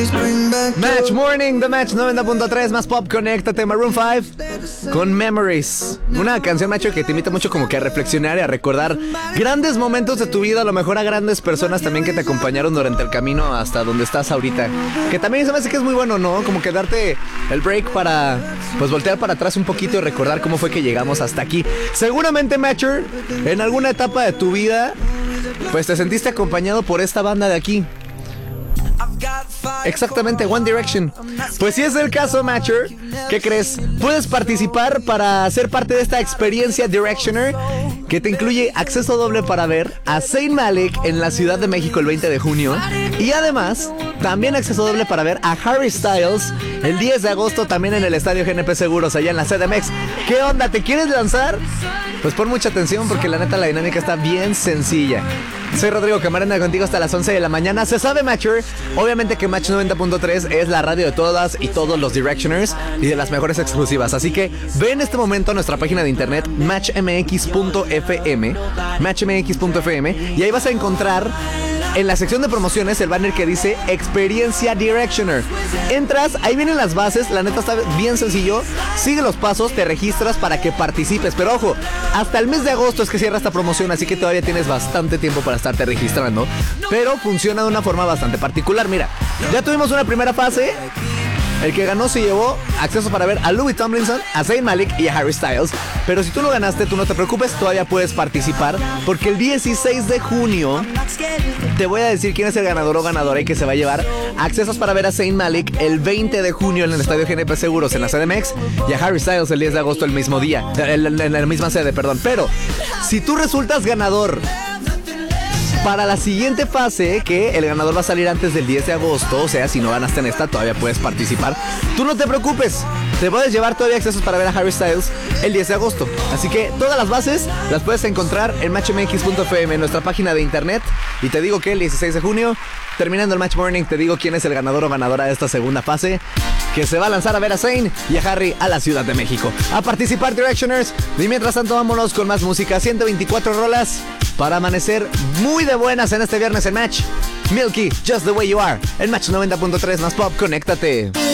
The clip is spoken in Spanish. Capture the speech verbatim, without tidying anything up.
Match Morning, The Match noventa punto tres, más pop, conéctate, Maroon cinco con Memories. Una canción, macho, que te invita mucho como que a reflexionar y a recordar grandes momentos de tu vida, a lo mejor a grandes personas también que te acompañaron durante el camino hasta donde estás ahorita. Que también se me hace que es muy bueno, ¿no? Como que darte el break para, pues, voltear para atrás un poquito y recordar cómo fue que llegamos hasta aquí. Seguramente, Matcher, en alguna etapa de tu vida, pues te sentiste acompañado por esta banda de aquí. Exactamente, One Direction. Pues si es el caso, Matcher, ¿qué crees? Puedes participar para ser parte de esta experiencia Directioner, que te incluye acceso doble para ver a Zayn Malik en la Ciudad de México el veinte de junio. Y además, también acceso doble para ver a Harry Styles el diez de agosto también en el Estadio G N P Seguros, allá en la C D M X. ¿Qué onda? ¿Te quieres lanzar? Pues pon mucha atención porque la neta la dinámica está bien sencilla. Soy Rodrigo Camarena, contigo hasta las once de la mañana. Se sabe, Matcher, obviamente que Match noventa punto tres es la radio de todas y todos los Directioners y de las mejores exclusivas. Así que ve en este momento a nuestra página de internet match m x punto f m, match m x punto f m, y ahí vas a encontrar en la sección de promociones el banner que dice Experiencia Directioner. Entras, ahí vienen las bases, la neta está bien sencillo. Sigue los pasos, te registras para que participes. Pero ojo, hasta el mes de agosto es que cierra esta promoción, así que todavía tienes bastante tiempo para estarte registrando. Pero funciona de una forma bastante particular. Mira, ya tuvimos una primera fase. El que ganó se llevó acceso para ver a Louis Tomlinson, a Zayn Malik y a Harry Styles. Pero si tú lo ganaste, tú no te preocupes, todavía puedes participar, porque el dieciséis de junio te voy a decir quién es el ganador o ganadora y que se va a llevar accesos para ver a Zayn Malik el veinte de junio en el Estadio G N P Seguros en la C D M X y a Harry Styles el diez de agosto el mismo día, en la misma sede, perdón. Pero si tú resultas ganador para la siguiente fase, que el ganador va a salir antes del diez de agosto, o sea, si no ganaste en esta, todavía puedes participar. Tú no te preocupes, te puedes llevar todavía accesos para ver a Harry Styles el diez de agosto. Así que todas las bases las puedes encontrar en match m x punto f m, en nuestra página de internet. Y te digo que el dieciséis de junio, terminando el Match Morning, te digo quién es el ganador o ganadora de esta segunda fase, que se va a lanzar a ver a Zayn y a Harry a la Ciudad de México. A participar, Directioners. Y mientras tanto, vámonos con más música. ciento veinticuatro rolas para amanecer muy de buenas en este viernes en Match. Milky, Just the Way You Are, en Match noventa punto tres, más pop, conéctate.